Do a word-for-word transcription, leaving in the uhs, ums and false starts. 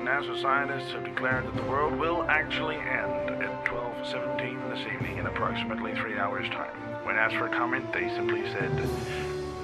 NASA scientists have declared that the world will actually end at twelve seventeen this evening in approximately three hours' time. When asked for a comment, they simply said,